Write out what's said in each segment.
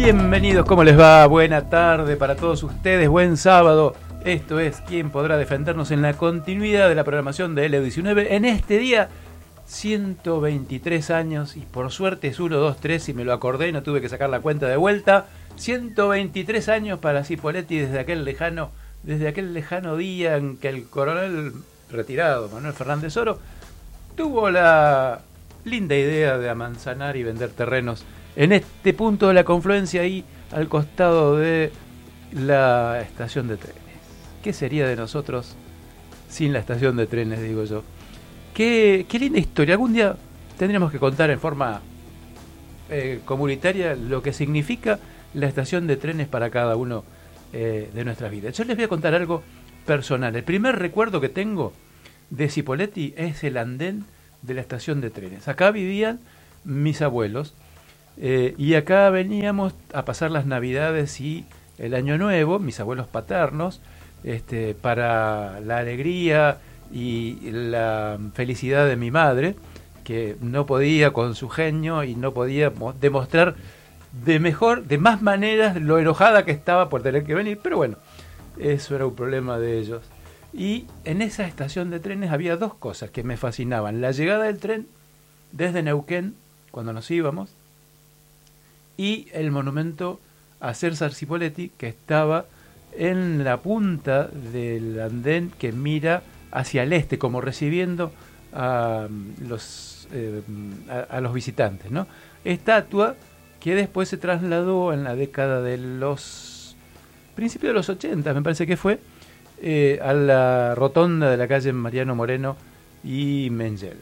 Bienvenidos, ¿cómo les va? Buena tarde para todos ustedes, buen sábado. Esto es ¿Quién podrá defendernos? En la continuidad de la programación de L19. En este día, 123 años, y por suerte es 1, 2, 3, y me lo acordé y no tuve que sacar la cuenta de vuelta. 123 años para Cipolletti desde aquel lejano día en que el coronel retirado, Manuel Fernández Oro, tuvo la linda idea de amanzanar y vender terrenos en este punto de la confluencia, ahí al costado de la estación de trenes. ¿Qué sería de nosotros sin la estación de trenes, digo yo? Qué linda historia. Algún día tendríamos que contar en forma comunitaria lo que significa la estación de trenes para cada uno de nuestras vidas. Yo les voy a contar algo personal. El primer recuerdo que tengo de Cipolletti es el andén de la estación de trenes. Acá vivían mis abuelos. Y acá veníamos a pasar las Navidades y el Año Nuevo, mis abuelos paternos, para la alegría y la felicidad de mi madre, que no podía con su genio y no podía demostrar de más maneras lo enojada que estaba por tener que venir, pero bueno, eso era un problema de ellos. Y en esa estación de trenes había dos cosas que me fascinaban: la llegada del tren desde Neuquén, cuando nos íbamos, y el monumento a César Cipolletti, que estaba en la punta del andén que mira hacia el este, como recibiendo a los visitantes, ¿no? Estatua que después se trasladó en la década de los principios de los 80, me parece que fue, a la rotonda de la calle Mariano Moreno y Mengel.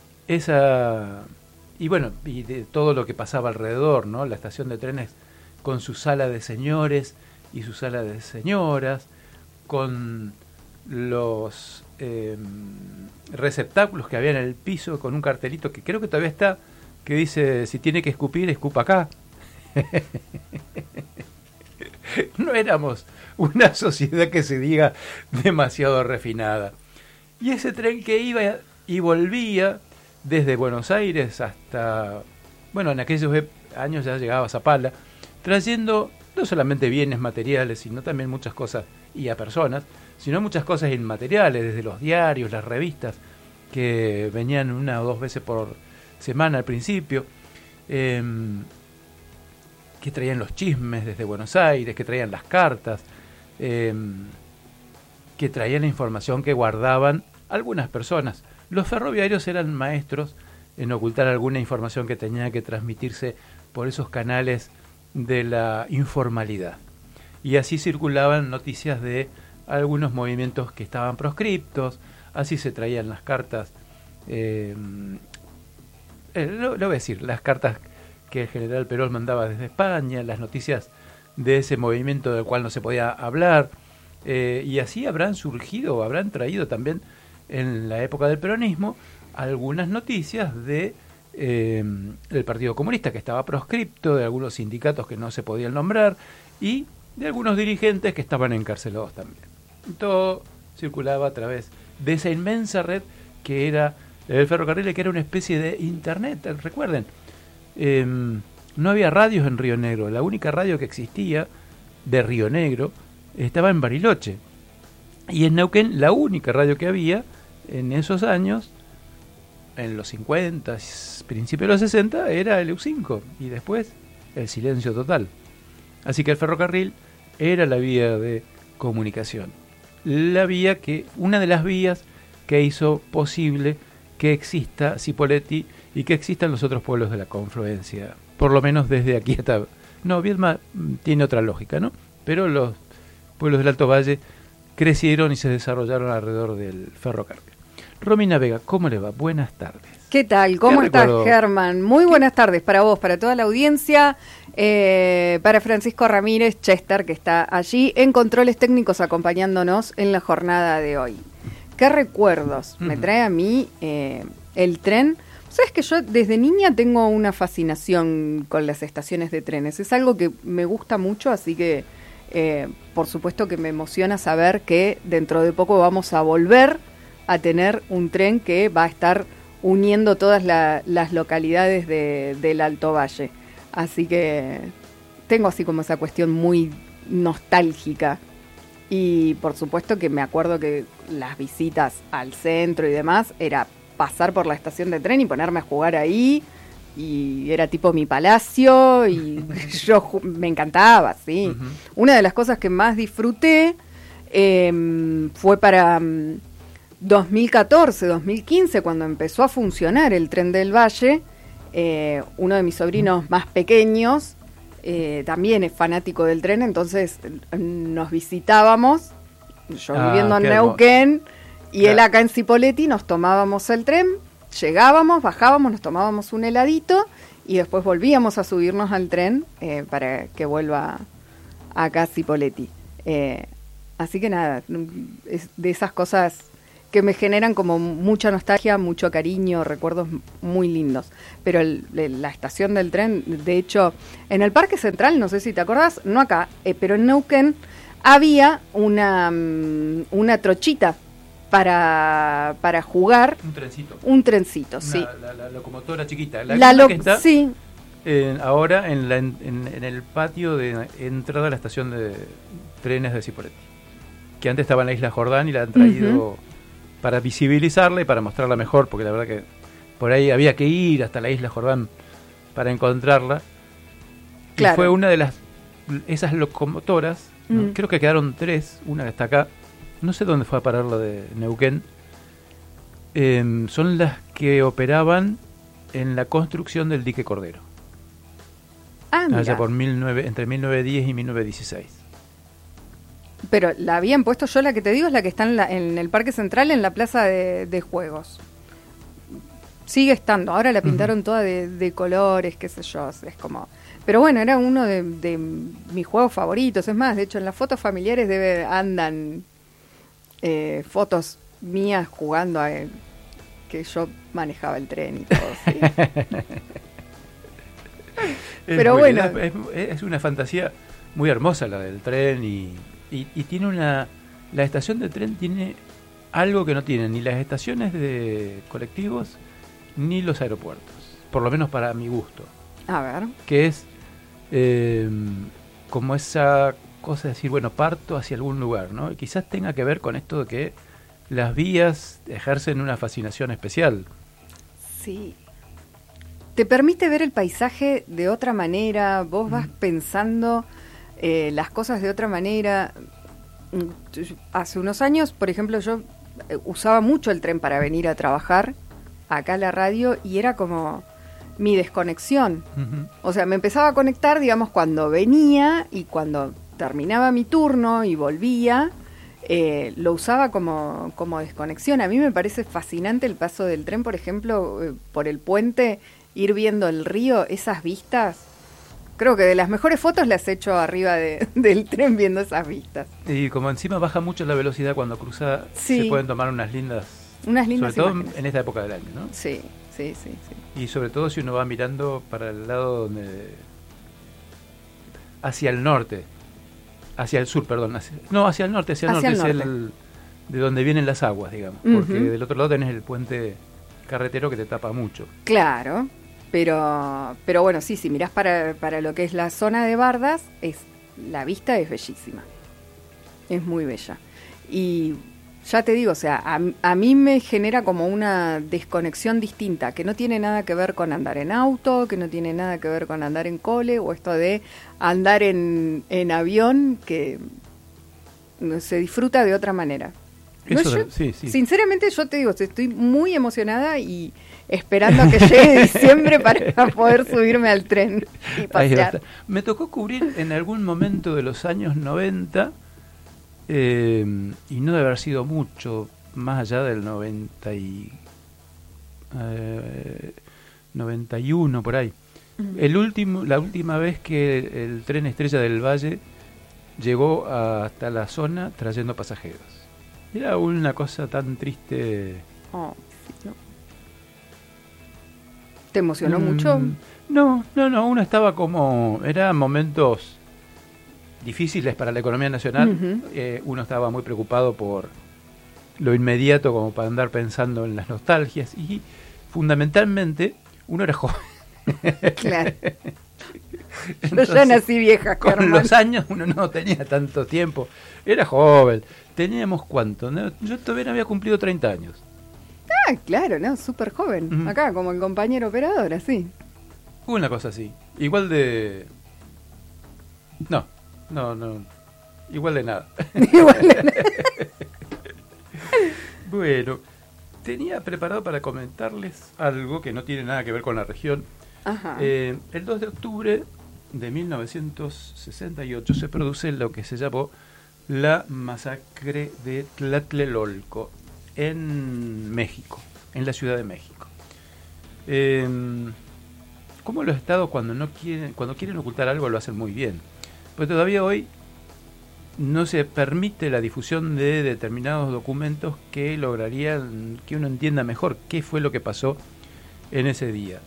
Y bueno, y de todo lo que pasaba alrededor, ¿no? La estación de trenes con su sala de señores y su sala de señoras, con los receptáculos que había en el piso, con un cartelito que creo que todavía está, que dice: si tiene que escupir, escupa acá. No éramos una sociedad que se diga demasiado refinada. Y ese tren que iba y volvía desde Buenos Aires hasta, bueno, en aquellos años ya llegaba a Zapala, trayendo no solamente bienes materiales, sino también muchas cosas, y a personas, sino muchas cosas inmateriales, desde los diarios, las revistas, que venían 1 o 2 veces por semana al principio, que traían los chismes desde Buenos Aires, que traían las cartas, que traían la información que guardaban algunas personas. Los ferroviarios eran maestros en ocultar alguna información que tenía que transmitirse por esos canales de la informalidad. Y así circulaban noticias de algunos movimientos que estaban proscriptos, así se traían las cartas, lo voy a decir, las cartas que el general Perón mandaba desde España, las noticias de ese movimiento del cual no se podía hablar, y así habrán traído también en la época del peronismo algunas noticias de el Partido Comunista, que estaba proscripto, de algunos sindicatos que no se podían nombrar y de algunos dirigentes que estaban encarcelados también. Todo circulaba a través de esa inmensa red que era el ferrocarril, que era una especie de internet. Recuerden, no había radios en Río Negro. La única radio que existía de Río Negro estaba en Bariloche, y en Neuquén la única radio que había en esos años, en los 50, principios de los 60, era el EU5, y después el silencio total. Así que el ferrocarril era la vía de comunicación, una de las vías que hizo posible que exista Cipolletti y que existan los otros pueblos de la confluencia, por lo menos desde aquí hasta... No, Viedma tiene otra lógica, ¿no? Pero los pueblos del Alto Valle crecieron y se desarrollaron alrededor del ferrocarril. Romina Vega, ¿cómo le va? Buenas tardes. ¿Qué tal? ¿Cómo estás, Germán? Muy buenas tardes para vos, para toda la audiencia, para Francisco Ramírez Chester, que está allí en controles técnicos acompañándonos en la jornada de hoy. ¿Qué recuerdos me trae a mí el tren? Sabes que yo desde niña tengo una fascinación con las estaciones de trenes. Es algo que me gusta mucho, así que por supuesto que me emociona saber que dentro de poco vamos a volver a tener un tren que va a estar uniendo todas las localidades del Alto Valle. Así que tengo así como esa cuestión muy nostálgica. Y por supuesto que me acuerdo que las visitas al centro y demás era pasar por la estación de tren y ponerme a jugar ahí. Y era tipo mi palacio y me encantaba, sí. Uh-huh. Una de las cosas que más disfruté fue para 2014, 2015, cuando empezó a funcionar el Tren del Valle. Uno de mis sobrinos más pequeños también es fanático del tren, entonces nos visitábamos, yo viviendo en Neuquén y él acá en Cipolletti, nos tomábamos el tren, llegábamos, bajábamos, nos tomábamos un heladito y después volvíamos a subirnos al tren para que vuelva acá a Cipolletti. Así que nada, es de esas cosas que me generan como mucha nostalgia, mucho cariño, recuerdos muy lindos. Pero la estación del tren, de hecho, en el Parque Central, no sé si te acordás, no acá, pero en Neuquén, había una trochita para jugar. Un trencito, sí. La locomotora chiquita. Que está sí. Ahora en el patio de entrada a la estación de trenes de Cipolletti. Que antes estaba en la Isla Jordán y la han traído para visibilizarla y para mostrarla mejor, porque la verdad que por ahí había que ir hasta la Isla Jordán para encontrarla. Claro. Y fue una de esas locomotoras, ¿no? Creo que quedaron 3, una que está acá, no sé dónde fue a parar la de Neuquén, son las que operaban en la construcción del dique Cordero. Allá por entre 1910 y 1916. Pero la habían puesto, yo la que te digo es la que está en el Parque Central, en la plaza de juegos. Sigue estando, ahora la pintaron toda de colores, qué sé yo, es como... Pero bueno, era uno de mis juegos favoritos, es más, de hecho en las fotos familiares andan fotos mías jugando a que yo manejaba el tren y todo, ¿sí? Pero bueno... Es una fantasía muy hermosa la del tren y tiene la estación de tren tiene algo que no tienen ni las estaciones de colectivos ni los aeropuertos, por lo menos para mi gusto. A ver. Que es como esa cosa de decir, bueno, parto hacia algún lugar, ¿no? Y quizás tenga que ver con esto de que las vías ejercen una fascinación especial. Sí. Te permite ver el paisaje de otra manera, vos vas pensando... las cosas de otra manera. Hace unos años, por ejemplo, yo usaba mucho el tren para venir a trabajar acá a la radio y era como mi desconexión. Uh-huh. O sea, me empezaba a conectar, digamos, cuando venía y cuando terminaba mi turno y volvía, lo usaba como desconexión. A mí me parece fascinante el paso del tren, por ejemplo, por el puente, ir viendo el río, esas vistas. Creo que de las mejores fotos las he hecho arriba del tren viendo esas vistas. Y como encima baja mucho la velocidad cuando cruza, se pueden tomar unas lindas sobre todo imágenes. En esta época del año, ¿no? Sí. Y sobre todo si uno va mirando para el lado hacia el norte, hacia el sur, perdón. Hacia el norte, es de donde vienen las aguas, digamos. Porque del otro lado tenés el puente carretero que te tapa mucho. Claro. Pero bueno, sí, si mirás para lo que es la zona de Bardas, la vista es bellísima. Es muy bella. Y ya te digo, o sea, a mí me genera como una desconexión distinta, que no tiene nada que ver con andar en auto, que no tiene nada que ver con andar en cole, o esto de andar en avión, que se disfruta de otra manera. Sí. Sinceramente yo te digo, estoy muy emocionada y esperando a que llegue diciembre para poder subirme al tren y pasear. Me tocó cubrir en algún momento de los años 90 y no debe haber sido mucho, más allá del 91 por ahí. La última vez que el tren Estrella del Valle llegó hasta la zona trayendo pasajeros. Era una cosa tan triste. Oh, sí, ¿no? ¿Te emocionó mucho? No, uno estaba como... Eran momentos difíciles para la economía nacional. Uno estaba muy preocupado por lo inmediato, como para andar pensando en las nostalgias. Y fundamentalmente, uno era joven. Claro. Entonces, yo ya nací vieja, con Germán. los años uno no tenía tanto tiempo. Era joven. Teníamos cuánto. No, yo todavía no había cumplido 30 años. Ah, claro, ¿no? Súper joven. Uh-huh. Acá, como el compañero operador, así. Una cosa así. Igual de... No. Igual de nada. Igual de nada. Bueno, tenía preparado para comentarles algo que no tiene nada que ver con la región. Ajá. El 2 de octubre de 1968 se produce lo que se llamó la masacre de Tlatelolco en México, en la Ciudad de México. Como los estados cuando quieren ocultar algo lo hacen muy bien, pero todavía hoy no se permite la difusión de determinados documentos que lograrían que uno entienda mejor qué fue lo que pasó en ese día.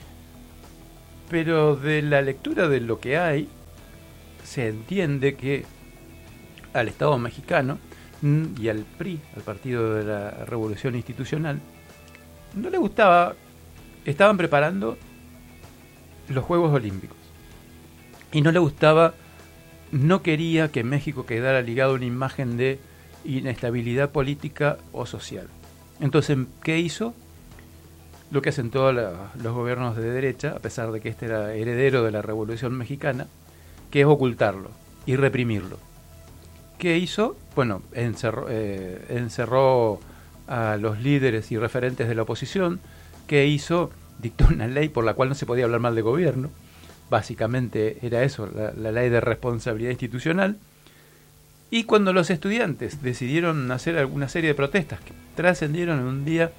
Pero de la lectura de lo que hay, se entiende que al Estado mexicano y al PRI, al Partido de la Revolución Institucional, no le gustaba, estaban preparando los Juegos Olímpicos. Y no le gustaba, no quería que México quedara ligado a una imagen de inestabilidad política o social. Entonces, ¿qué hizo? Lo que hacen todos los gobiernos de derecha, a pesar de que este era heredero de la Revolución Mexicana, que es ocultarlo y reprimirlo. ¿Qué hizo? Bueno, encerró a los líderes y referentes de la oposición. ¿Qué hizo? Dictó una ley por la cual no se podía hablar mal de gobierno. Básicamente era eso, la ley de responsabilidad institucional. Y cuando los estudiantes decidieron hacer alguna serie de protestas que trascendieron en un día,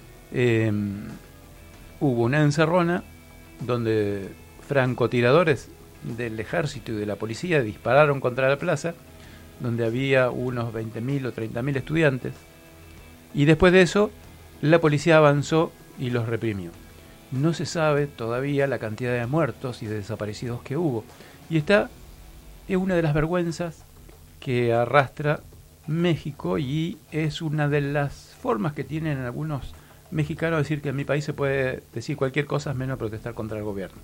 hubo una encerrona donde francotiradores del ejército y de la policía dispararon contra la plaza, donde había unos 20.000 o 30.000 estudiantes, y después de eso la policía avanzó y los reprimió. No se sabe todavía la cantidad de muertos y de desaparecidos que hubo, y esta es una de las vergüenzas que arrastra México, y es una de las formas que tienen algunos mexicanos de decir que en mi país se puede decir cualquier cosa menos protestar contra el gobierno.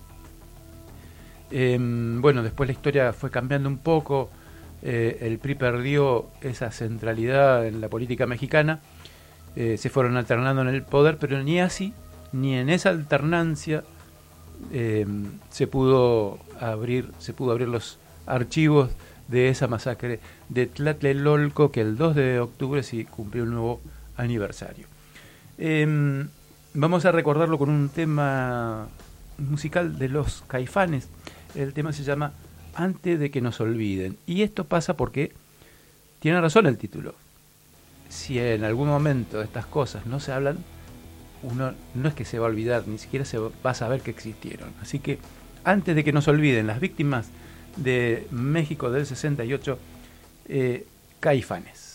Bueno, después la historia fue cambiando un poco. El PRI perdió esa centralidad en la política mexicana, se fueron alternando en el poder, pero ni así, ni en esa alternancia se pudo abrir los archivos de esa masacre de Tlatelolco, que el 2 de octubre sí cumplió un nuevo aniversario. Vamos a recordarlo con un tema musical de los Caifanes. El tema se llama Antes de que nos olviden. Y esto pasa porque tiene razón el título. Si en algún momento estas cosas no se hablan, uno no es que se va a olvidar, ni siquiera se va a saber que existieron. Así que antes de que nos olviden las víctimas de México del 68, Caifanes.